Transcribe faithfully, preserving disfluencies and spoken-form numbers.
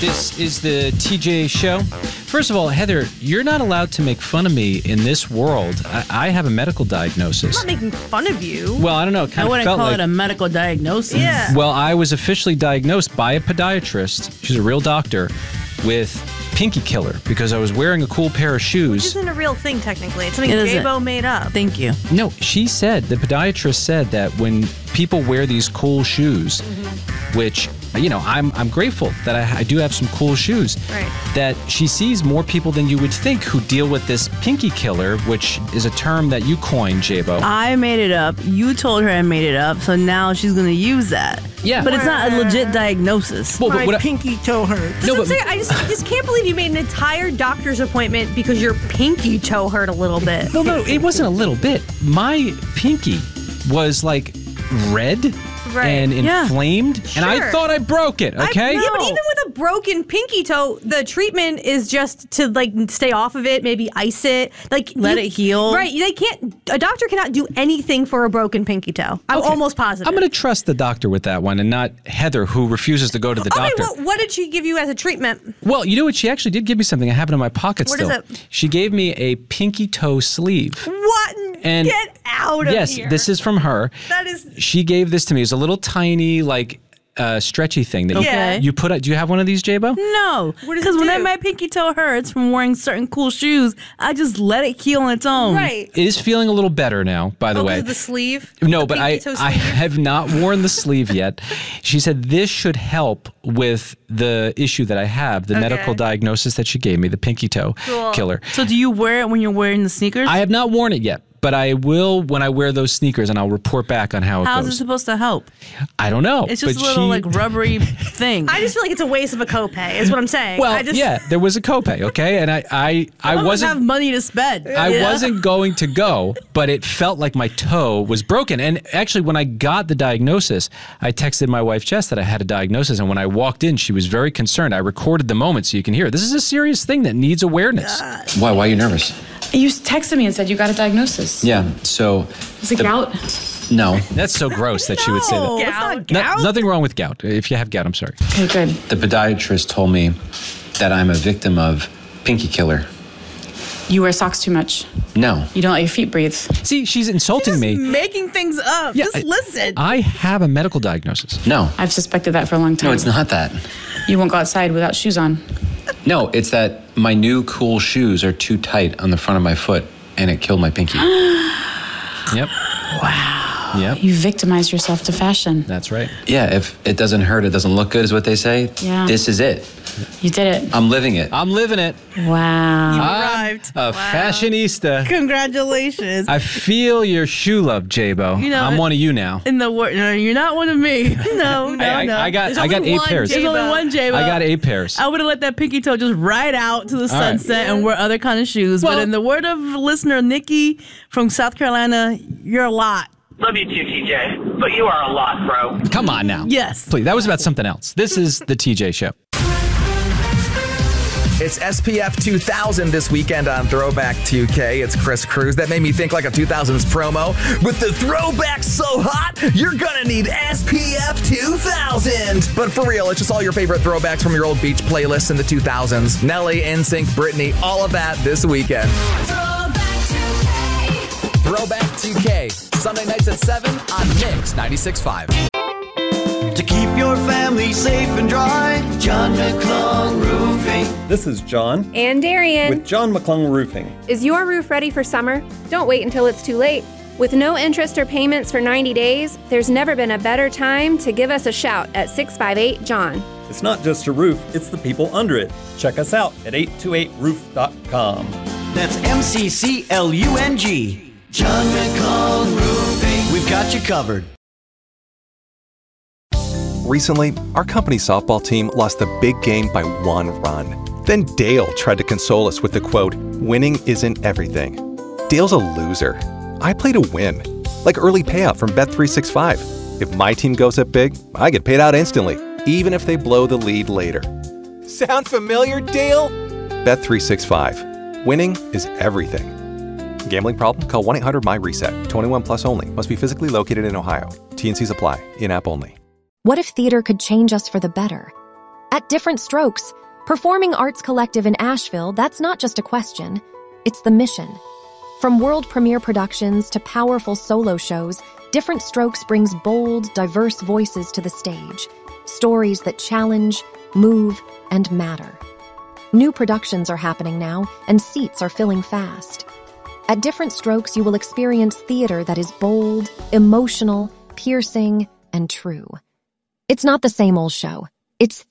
This is the T J Show. First of all, Heather, you're not allowed to make fun of me in this world. I, I have a medical diagnosis. I'm not making fun of you. Well, I don't know. It kind I of wouldn't felt call like, it a medical diagnosis. Yeah. Well, I was officially diagnosed by a podiatrist. She's a real doctor with pinky killer because I was wearing a cool pair of shoes. Which isn't a real thing, technically. It's something It isn't. J-Bo made up. Thank you. No, she said, the podiatrist said that when people wear these cool shoes, mm-hmm. which, you know, I'm I'm grateful that I, I do have some cool shoes, right. that she sees more people than you would think who deal with this pinky killer, which is a term that you coined, J-Bo. I made it up. You told her I made it up, so now she's going to use that. Yeah. But it's not a legit diagnosis. Well, but My what I- pinky toe hurts. No, No, but- but I just, I just can't believe you made an entire doctor's appointment because your pinky toe hurt a little bit. No, no, it wasn't a little bit. My pinky was like red Right. and Yeah. inflamed, and I Sure. thought I broke it, okay? I, yeah, but even with a broken pinky toe, the treatment is just to like stay off of it, maybe ice it, like Let you- it heal. Right? They can't. A doctor cannot do anything for a broken pinky toe. I'm Okay. almost positive. I'm going to trust the doctor with that one and not Heather, who refuses to go to the Okay, doctor. well, what did she give you as a treatment? Well, you know what? She actually did give me something. I have it in my pocket What still. is it? She gave me a pinky toe sleeve. What? And Get out of yes, here. this is from her. That is. She gave this to me. It's a little tiny, like, uh, stretchy thing that you, Okay. you put. Do you have one of these, J-Bo? No, What does because it when do? my pinky toe hurts from wearing certain cool shoes, I just let it heal on its own. Right. It is feeling a little better now, by the Oh, way. because of the sleeve? No, The but I, pinky toe I sleeve? have not worn the sleeve yet. She said this should help with the issue that I have, the Okay. medical diagnosis that she gave me, the pinky toe Cool. killer. So do you wear it when you're wearing the sneakers? I have not worn it yet, but I will when I wear those sneakers, and I'll report back on how it How's goes. it supposed to help? I don't know. It's just but a little she- like rubbery thing. I just feel like it's a waste of a copay, is what I'm saying. Well, I just, yeah, there was a copay, okay, and I, I, I I don't wasn't. have money to spend. I Yeah. wasn't going to go, but it felt like my toe was broken. And actually, when I got the diagnosis, I texted my wife, Jess, that I had a diagnosis. And when I walked in, she was very concerned. I recorded the moment so you can hear it. This is a serious thing that needs awareness. Why? Why are you nervous? You texted me and said you got a diagnosis. Yeah, so... Is it the- gout? No. That's so gross that she would say No, that. it's not No- gout. nothing wrong with gout. If you have gout, I'm sorry. Okay, good. The podiatrist told me that I'm a victim of pinky killer. You wear socks too much. No. You don't let your feet breathe. See, she's insulting Just me. making things up. Yeah, just I- listen. I have a medical diagnosis. No. I've suspected that for a long time. No, it's not that. You won't go outside without shoes on. No, it's that my new cool shoes are too tight on the front of my foot, and it killed my pinky. Yep. Wow. Yep. You victimize yourself to fashion. That's right. Yeah, if it doesn't hurt, it doesn't look good, is what they say. Yeah. This is it. You did it. I'm living it. I'm living it. Wow. Arrived. A fashionista. Congratulations. I feel your shoe love, J-Bo. You know, I'm one of you now. In the word, no, you're not one of me. No, no, I, I, no. I got There's I got only eight one pairs. There's only one J-Bo. I got eight pairs. I would have let that pinky toe just ride out to the right. sunset and wear other kind of shoes. Well- but in the word of listener Nikki from South Carolina, you're a lot. Love you too, T J, but you are a lot, bro. Come on now. Yes. Please, that was about something else. This is the T J Show. It's S P F two thousand this weekend on Throwback two K. It's Chris Cruz. That made me think like a two thousands promo. With the throwback so hot, you're gonna need S P F two thousand. But for real, it's just all your favorite throwbacks from your old beach playlists in the two thousands. Nelly, N Sync, Britney, all of that this weekend. Throwback two K. Sunday nights at seven on Mix ninety-six point five. To keep your family safe and dry, John McClung Roofing. This is John And Darian. with John McClung Roofing. Is your roof ready for summer? Don't wait until it's too late. With no interest or payments for ninety days, there's never been a better time to give us a shout at six five eight John. It's not just a roof, it's the people under it. Check us out at eight two eight roof dot com. That's M C C L U N G. John McClung Roofing. We've got you covered. Recently, our company softball team lost the big game by one run. Then Dale tried to console us with the quote, "Winning isn't everything." Dale's a loser. I play to win. Like early payout from Bet three sixty-five. If my team goes up big, I get paid out instantly, even if they blow the lead later. Sound familiar, Dale? Bet three sixty-five. Winning is everything. Gambling problem? Call one eight hundred M Y reset. twenty-one plus only. Must be physically located in Ohio. T and C's apply. In-app only. What if theater could change us for the better? At Different Strokes, performing arts collective in Asheville, that's not just a question, it's the mission. From world premiere productions to powerful solo shows, Different Strokes brings bold, diverse voices to the stage. Stories that challenge, move, and matter. New productions are happening now, and seats are filling fast. At Different Strokes, you will experience theater that is bold, emotional, piercing, and true. It's not the same old show. It's